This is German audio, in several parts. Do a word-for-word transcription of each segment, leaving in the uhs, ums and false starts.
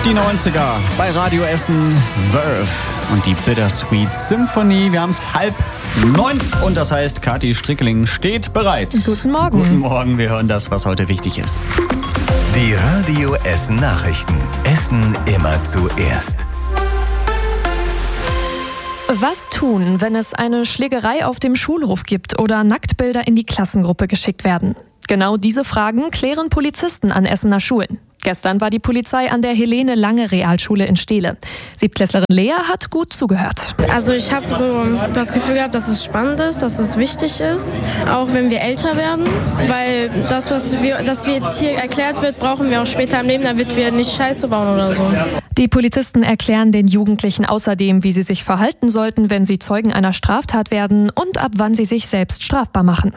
Die neunziger bei Radio Essen, Verve und die Bittersweet Symphony. Wir haben es halb neun und das heißt, Kathi Strickeling steht bereit. Guten Morgen. Guten Morgen, wir hören das, was heute wichtig ist. Die Radio Essen Nachrichten. Essen immer zuerst. Was tun, wenn es eine Schlägerei auf dem Schulhof gibt oder Nacktbilder in die Klassengruppe geschickt werden? Genau diese Fragen klären Polizisten an Essener Schulen. Gestern war die Polizei an der Helene-Lange-Realschule in Steele. Siebtklässlerin Lea hat gut zugehört. Also ich habe so das Gefühl gehabt, dass es spannend ist, dass es wichtig ist, auch wenn wir älter werden. Weil das, was wir, das wir jetzt hier erklärt wird, brauchen wir auch später im Leben, damit wir nicht Scheiße bauen oder so. Die Polizisten erklären den Jugendlichen außerdem, wie sie sich verhalten sollten, wenn sie Zeugen einer Straftat werden und ab wann sie sich selbst strafbar machen.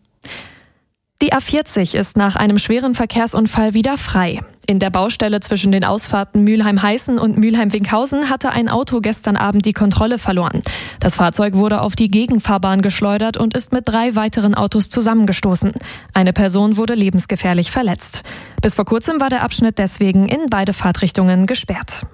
Die A vierzig ist nach einem schweren Verkehrsunfall wieder frei. In der Baustelle zwischen den Ausfahrten Mülheim-Heißen und Mülheim-Winkhausen hatte ein Auto gestern Abend die Kontrolle verloren. Das Fahrzeug wurde auf die Gegenfahrbahn geschleudert und ist mit drei weiteren Autos zusammengestoßen. Eine Person wurde lebensgefährlich verletzt. Bis vor kurzem war der Abschnitt deswegen in beide Fahrtrichtungen gesperrt.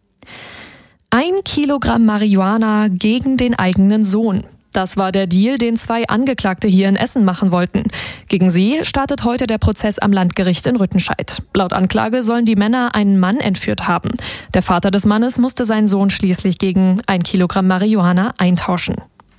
Ein Kilogramm Marihuana gegen den eigenen Sohn. Das war der Deal, den zwei Angeklagte hier in Essen machen wollten. Gegen sie startet heute der Prozess am Landgericht in Rüttenscheid. Laut Anklage sollen die Männer einen Mann entführt haben. Der Vater des Mannes musste seinen Sohn schließlich gegen ein Kilogramm Marihuana eintauschen.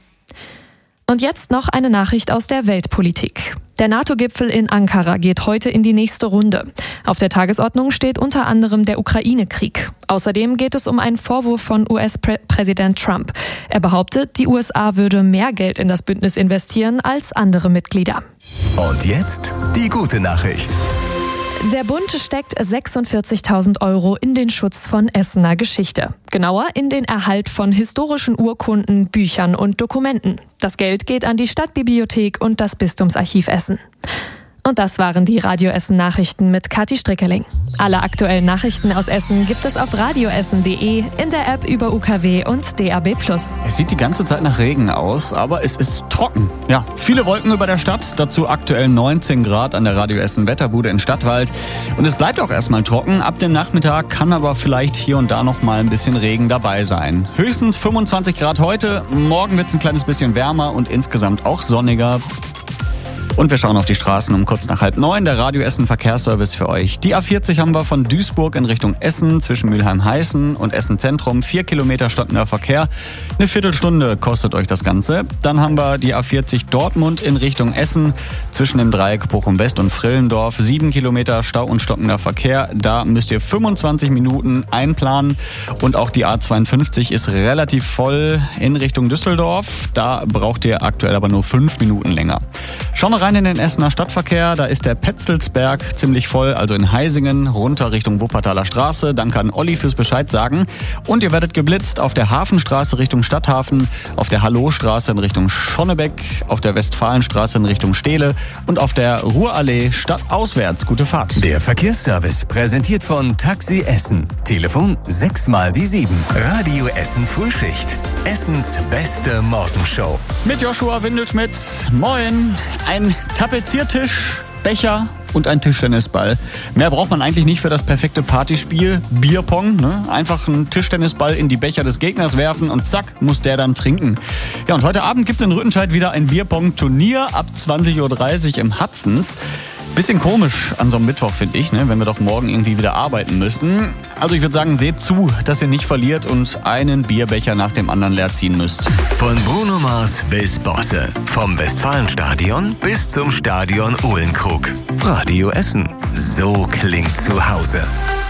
Und jetzt noch eine Nachricht aus der Weltpolitik. Der NATO-Gipfel in Ankara geht heute in die nächste Runde. Auf der Tagesordnung steht unter anderem der Ukraine-Krieg. Außerdem geht es um einen Vorwurf von U S-Präsident Trump. Er behauptet, die U S A würde mehr Geld in das Bündnis investieren als andere Mitglieder. Und jetzt die gute Nachricht. Der Bund steckt sechsundvierzigtausend Euro in den Schutz von Essener Geschichte. Genauer in den Erhalt von historischen Urkunden, Büchern und Dokumenten. Das Geld geht an die Stadtbibliothek und das Bistumsarchiv Essen. Und das waren die Radio Essen Nachrichten mit Kathi Strickeling. Alle aktuellen Nachrichten aus Essen gibt es auf radioessen punkt de, in der App über U K W und D A B plus. Es sieht die ganze Zeit nach Regen aus, aber es ist trocken. Ja, viele Wolken über der Stadt, dazu aktuell neunzehn Grad an der Radio Essen Wetterbude in Stadtwald. Und es bleibt auch erstmal trocken. Ab dem Nachmittag kann aber vielleicht hier und da noch mal ein bisschen Regen dabei sein. Höchstens fünfundzwanzig Grad heute, morgen wird es ein kleines bisschen wärmer und insgesamt auch sonniger. Und wir schauen auf die Straßen um kurz nach halb neun. Der Radio Essen Verkehrsservice für euch. Die A vierzig haben wir von Duisburg in Richtung Essen zwischen Mülheim-Heißen und Essen Zentrum. Vier Kilometer stockender Verkehr. Eine Viertelstunde kostet euch das Ganze. Dann haben wir die A vierzig Dortmund in Richtung Essen zwischen dem Dreieck Bochum West und Frillendorf. Sieben Kilometer Stau und stockender Verkehr. Da müsst ihr fünfundzwanzig Minuten einplanen. Und auch die A zweiundfünfzig ist relativ voll in Richtung Düsseldorf. Da braucht ihr aktuell aber nur fünf Minuten länger. Schauen wir rein in den Essener Stadtverkehr. Da ist der Petzelsberg ziemlich voll, also in Heisingen, runter Richtung Wuppertaler Straße. Danke an Olli fürs Bescheid sagen. Und ihr werdet geblitzt auf der Hafenstraße Richtung Stadthafen, auf der Hallowstraße in Richtung Schonnebeck, auf der Westfalenstraße in Richtung Steele und auf der Ruhrallee stadtauswärts. Gute Fahrt. Der Verkehrsservice präsentiert von Taxi Essen. Telefon sechs mal die sieben. Radio Essen Frühschicht. Essens beste Morgenshow. Mit Joshua Windelschmidt. Moin. Ein Tapeziertisch, Becher und ein Tischtennisball. Mehr braucht man eigentlich nicht für das perfekte Partyspiel. Bierpong, ne? Einfach einen Tischtennisball in die Becher des Gegners werfen und zack, muss der dann trinken. Ja, und heute Abend gibt es in Rüttenscheid wieder ein Bierpong-Turnier ab zwanzig Uhr dreißig im Hudsons. Bisschen komisch an so einem Mittwoch, finde ich, ne? Wenn wir doch morgen irgendwie wieder arbeiten müssten. Also ich würde sagen, seht zu, dass ihr nicht verliert und einen Bierbecher nach dem anderen leer ziehen müsst. Von Bruno Mars bis Bosse. Vom Westfalenstadion bis zum Stadion Uhlenkrug. Radio Essen. So klingt zu Hause.